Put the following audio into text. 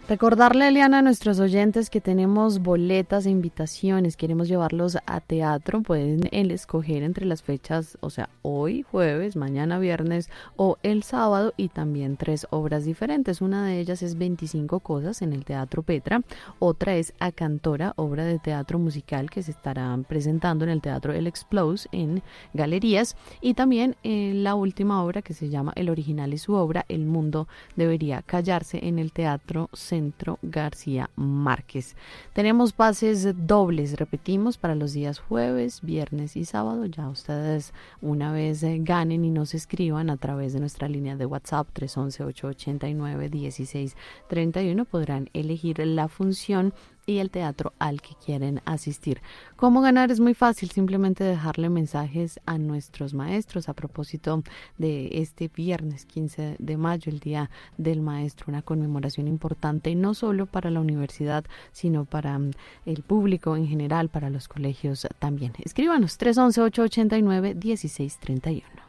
Recordarle, Eliana, a nuestros oyentes que tenemos boletas e invitaciones, queremos llevarlos a teatro, pueden escoger entre las fechas, o sea, hoy jueves, mañana viernes o el sábado, y también 3 obras diferentes. Una de ellas es 25 cosas en el Teatro Petra, otra es A Cantora, obra de teatro musical que se estará presentando en el Teatro El Explose en Galerías, y también la última obra que se llama El original y su obra, El mundo debería callarse, en el Teatro Centro García Márquez. Tenemos pases dobles, repetimos, para los días jueves, viernes y sábado. Ya ustedes una vez ganen y nos escriban a través de nuestra línea de WhatsApp 311-889-1631 podrán elegir la función y el teatro al que quieren asistir. ¿Cómo ganar? Es muy fácil, simplemente dejarle mensajes a nuestros maestros a propósito de este viernes 15 de mayo, el Día del Maestro, una conmemoración importante no solo para la universidad, sino para el público en general, para los colegios también. Escríbanos 311-889-1631.